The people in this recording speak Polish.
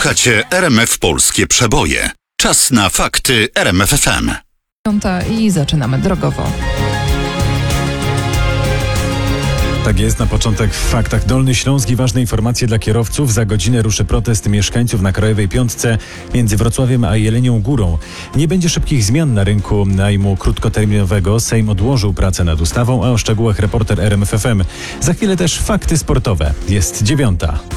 Słuchacie RMF Polskie Przeboje. Czas na fakty RMF FM. I zaczynamy drogowo. Tak jest, na początek w faktach. Dolny Śląsk i ważne informacje dla kierowców. Za godzinę ruszy protest mieszkańców na Krajowej Piątce między Wrocławiem a Jelenią Górą. Nie będzie szybkich zmian na rynku najmu krótkoterminowego. Sejm odłożył pracę nad ustawą, a o szczegółach reporter RMF FM. Za chwilę też fakty sportowe. Jest 9:00.